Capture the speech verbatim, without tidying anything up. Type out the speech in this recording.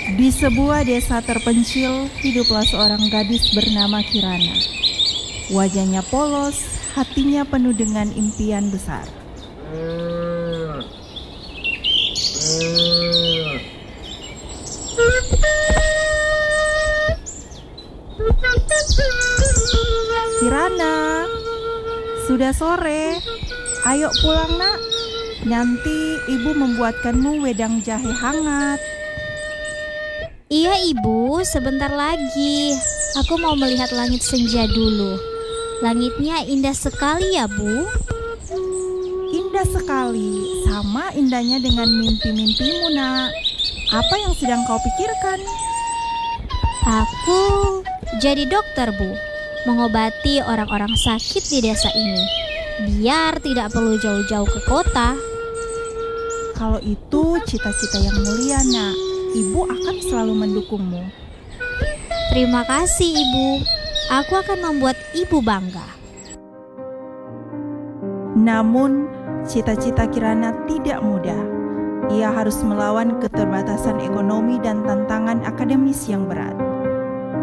Di sebuah desa terpencil, hiduplah seorang gadis bernama Kirana. Wajahnya polos, hatinya penuh dengan impian besar. Kirana, sudah sore. Ayo pulang, Nak. Nanti ibu membuatkanmu wedang jahe hangat. Iya ibu, sebentar lagi. Aku mau melihat langit senja dulu. Langitnya indah sekali ya bu. Indah sekali, sama indahnya dengan mimpi-mimpimu, Nak. Apa yang sedang kau pikirkan? Aku jadi dokter bu, mengobati orang-orang sakit di desa ini, biar tidak perlu jauh-jauh ke kota. Kalau itu cita-cita yang mulia, Nak. Ibu akan selalu mendukungmu. Terima kasih ibu, aku akan membuat ibu bangga. Namun, cita-cita Kirana tidak mudah. Ia harus melawan keterbatasan ekonomi dan tantangan akademis yang berat.